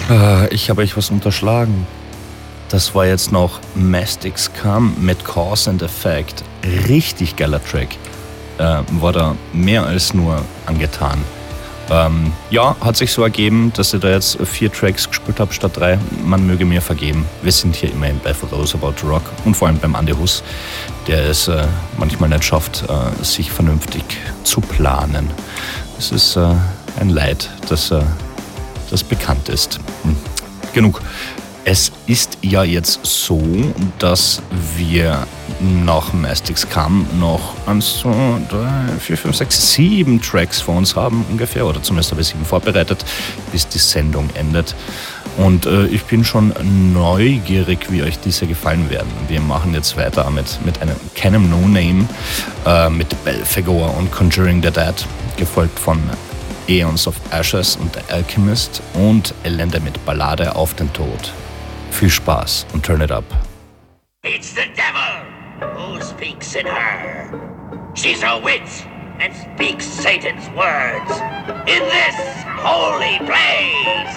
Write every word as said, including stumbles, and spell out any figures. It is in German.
Äh, ich habe euch was unterschlagen. Das war jetzt noch Mastics Come mit Cause and Effect. Richtig geiler Track. Äh, war da mehr als nur angetan. Ähm, ja, hat sich so ergeben, dass ich da jetzt vier Tracks gespielt habe statt drei. Man möge mir vergeben. Wir sind hier immerhin bei For Those About to Rock und vor allem beim Andi Hus, der es äh, manchmal nicht schafft, äh, sich vernünftig zu planen. Es ist äh, ein Leid, das, äh, das bekannt ist. Hm. Genug. Es ist ja jetzt so, dass wir nach Mastics Come noch eins, zwei, drei, vier, fünf, sechs, sieben Tracks vor uns haben ungefähr, oder zumindest habe ich sieben vorbereitet, bis die Sendung endet. Und äh, ich bin schon neugierig, wie euch diese gefallen werden. Wir machen jetzt weiter mit, mit einem keinem No-Name, äh, mit Belphegor und Conjuring the Dead, gefolgt von Aeons of Ashes und The Alchemist und Elende mit Ballade auf den Tod. Viel Spaß und turn it up. It's the devil who speaks in her. She's a witch and speaks Satan's words in this holy place.